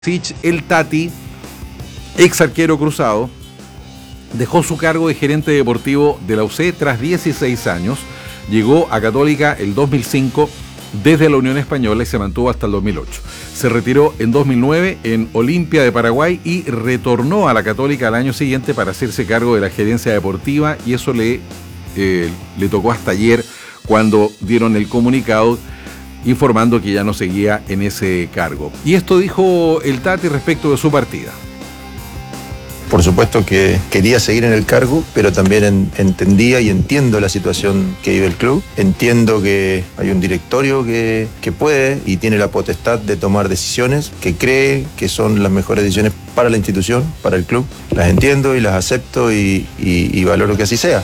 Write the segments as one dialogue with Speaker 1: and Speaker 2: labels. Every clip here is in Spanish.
Speaker 1: El Tati, ex arquero cruzado, dejó su cargo de gerente deportivo de la UC tras 16 años. Llegó a Católica el 2005 desde la Unión Española y se mantuvo hasta el 2008. Se retiró en 2009 en Olimpia de Paraguay y retornó a la Católica al año siguiente para hacerse cargo de la gerencia deportiva, y eso le tocó hasta ayer cuando dieron el comunicado informando que ya no seguía en ese cargo. Y esto dijo el Tati respecto de su partida.
Speaker 2: Por supuesto que quería seguir en el cargo, pero también entendía y entiendo la situación que vive el club. Entiendo que hay un directorio que puede y tiene la potestad de tomar decisiones que cree que son las mejores decisiones para la institución, para el club. Las entiendo y las acepto y valoro que así sea.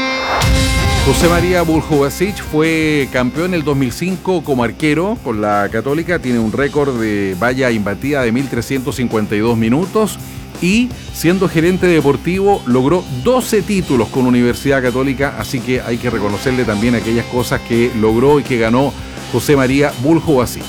Speaker 1: José María Buljubasic fue campeón en el 2005 como arquero con la Católica. Tiene un récord de valla imbatida de 1.352 minutos y siendo gerente deportivo logró 12 títulos con Universidad Católica, así que hay que reconocerle también aquellas cosas que logró y que ganó José María Buljubasic.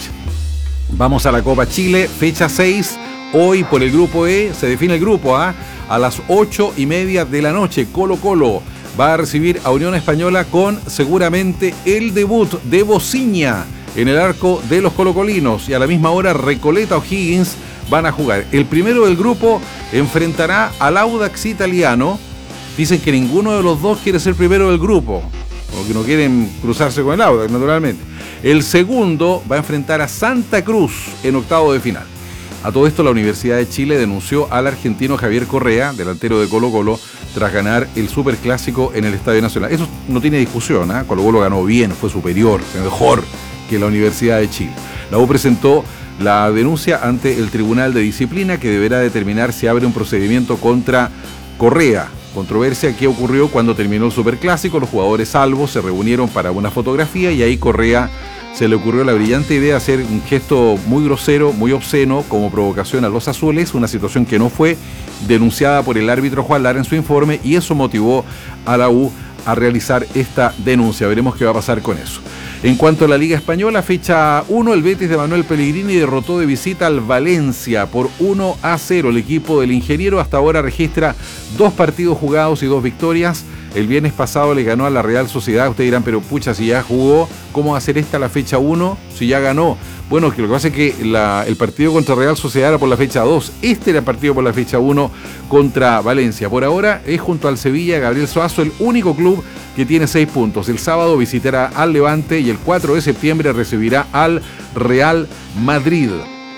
Speaker 1: Vamos a la Copa Chile, fecha 6. Hoy por el grupo E se define el grupo A. A las 8:30 de la noche, Colo-Colo va a recibir a Unión Española con seguramente el debut de Bociña en el arco de los colocolinos, y a la misma hora Recoleta O'Higgins van a jugar. El primero del grupo enfrentará al Audax Italiano. Dicen que ninguno de los dos quiere ser primero del grupo, o que no quieren cruzarse con el Audax, naturalmente. El segundo va a enfrentar a Santa Cruz en octavo de final. A todo esto, la Universidad de Chile denunció al argentino Javier Correa, delantero de Colo-Colo, tras ganar el Superclásico en el Estadio Nacional. Eso no tiene discusión, ¿eh? Colo-Colo ganó bien, fue superior, mejor que la Universidad de Chile. La U presentó la denuncia ante el Tribunal de Disciplina, que deberá determinar si abre un procedimiento contra Correa. Controversia que ocurrió cuando terminó el Superclásico. Los jugadores salvos se reunieron para una fotografía y ahí Correa se le ocurrió la brillante idea de hacer un gesto muy grosero, muy obsceno, como provocación a los azules, una situación que no fue denunciada por el árbitro Juan Lara en su informe, y eso motivó a la U a realizar esta denuncia. Veremos qué va a pasar con eso. En cuanto a la Liga Española, fecha 1, el Betis de Manuel Pellegrini derrotó de visita al Valencia por 1-0. El equipo del ingeniero hasta ahora registra 2 partidos jugados y 2 victorias. El viernes pasado le ganó a la Real Sociedad. Ustedes dirán, pero pucha, si ya jugó, ¿cómo va a ser esta la fecha 1? Si ya ganó. Bueno, que lo que pasa es que el partido contra Real Sociedad era por la fecha 2. Este era el partido por la fecha 1 contra Valencia. Por ahora es junto al Sevilla, Gabriel Suazo, el único club que tiene 6 puntos. El sábado visitará al Levante y el 4 de septiembre recibirá al Real Madrid.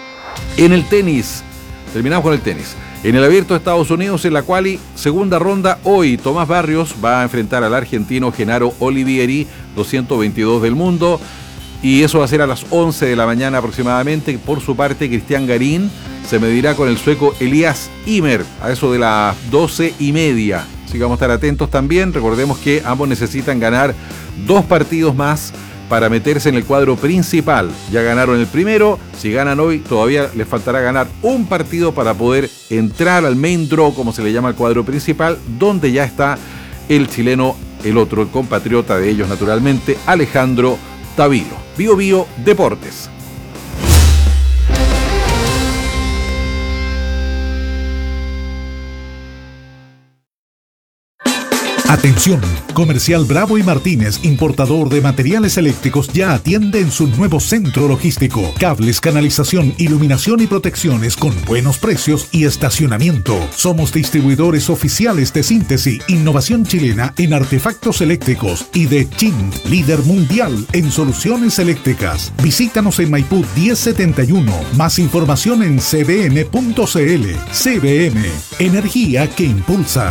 Speaker 1: En el tenis, terminamos con el tenis. En el Abierto de Estados Unidos, en la quali, segunda ronda, hoy Tomás Barrios va a enfrentar al argentino Genaro Olivieri, 222 del mundo, y eso va a ser a las 11 de la mañana aproximadamente. Por su parte, Cristian Garín se medirá con el sueco Elias Ymer a eso de las 12:30. Así que vamos a estar atentos también. Recordemos que ambos necesitan ganar 2 partidos más para meterse en el cuadro principal. Ya ganaron el primero, si ganan hoy todavía les faltará ganar un partido para poder entrar al main draw, como se le llama al cuadro principal, donde ya está el chileno, el otro, el compatriota de ellos naturalmente, Alejandro Tavilo. Bio Bio Deportes.
Speaker 3: Atención, Comercial Bravo y Martínez, importador de materiales eléctricos, ya atiende en su nuevo centro logístico. Cables, canalización, iluminación y protecciones con buenos precios y estacionamiento. Somos distribuidores oficiales de Síntesis, innovación chilena en artefactos eléctricos, y de Chint, líder mundial en soluciones eléctricas. Visítanos en Maipú 1071. Más información en cbm.cl. CBM, energía que impulsa.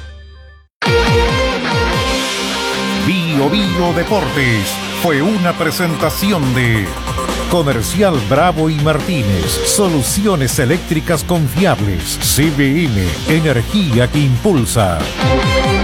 Speaker 4: Bio Bio Deportes fue una presentación de Comercial Bravo y Martínez, soluciones eléctricas confiables. CBM, energía que impulsa.